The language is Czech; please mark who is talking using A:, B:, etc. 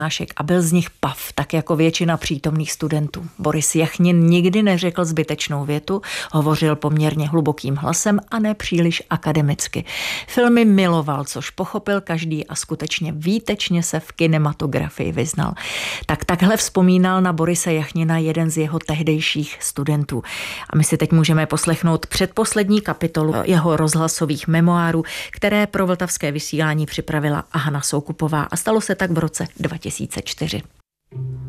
A: a byl z nich pav, tak jako většina přítomných studentů. Boris Jachnin nikdy neřekl zbytečnou větu, hovořil poměrně hlubokým hlasem a ne příliš akademicky. Filmy miloval, což pochopil každý a skutečně výtečně se v kinematografii vyznal. Takhle vzpomínal na Borise Jachnina jeden z jeho tehdejších studentů. A my si teď můžeme poslechnout předposlední kapitolu jeho rozhlasových memoárů, které pro vltavské vysílání připravila Hana Soukupová a stalo se tak v roce 2004.